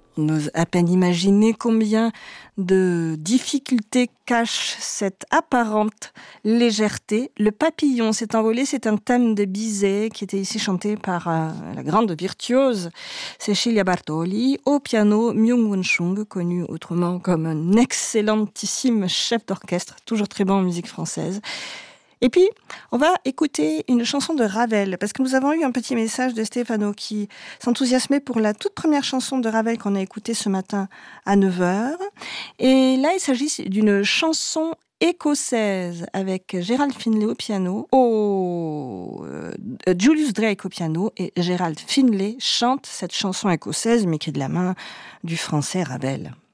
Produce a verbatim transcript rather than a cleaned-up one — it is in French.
On n'ose à peine imaginer combien de difficultés cache cette apparente légèreté. Le papillon s'est envolé, c'est un thème de Bizet qui était ici chanté par euh, la grande virtuose Cecilia Bartoli, au piano Myung-Whun Chung, connu autrement comme un excellentissime chef d'orchestre, toujours très bon en musique française. Et puis, on va écouter une chanson de Ravel, parce que nous avons eu un petit message de Stéphano qui s'enthousiasmait pour la toute première chanson de Ravel qu'on a écoutée ce matin à neuf heures. Et là, il s'agit d'une chanson écossaise avec Gerald Finlay au piano, au euh, Julius Drake au piano, et Gerald Finlay chante cette chanson écossaise, mais qui est de la main du français Ravel.